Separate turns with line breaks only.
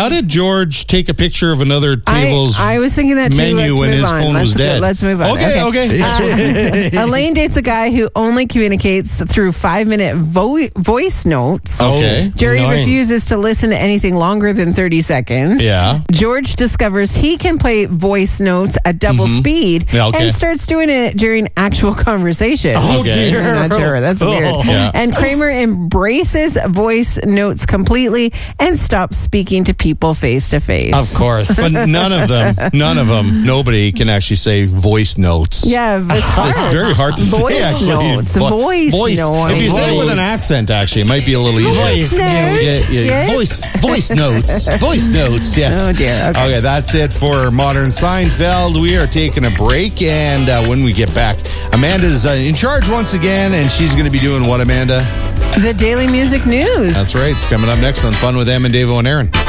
How did George take a picture of another table's
I was thinking that too.
menu when his phone was dead?
Let's move on.
Okay.
Elaine dates a guy who only communicates through 5-minute voice notes.
Okay.
Jerry
Annoying.
refuses to listen to anything longer than 30 seconds.
Yeah.
George discovers he can play voice notes at double speed
Yeah, okay.
and starts doing it during actual conversation.
Oh,
Okay.
dear.
I'm not sure. That's weird.
Yeah.
And Kramer embraces voice notes completely and stops speaking to people face to face.
Of course.
But none of them, nobody can actually say voice notes.
Yeah, it's hard.
It's very hard to
Voice
say, actually.
notes. Voice notes.
If you say it with an
Voice.
accent, actually, it might be a little easier.
Voice
notes.
Yeah.
Yes.
Voice notes. Voice notes, yes.
Oh, dear. Okay.
That's it for Modern Seinfeld. We are taking a break, and when we get back, Amanda's in charge once again, and she's going to be doing what, Amanda?
The Daily Music News.
That's right. It's coming up next on Fun with Em and Davo and Aaron.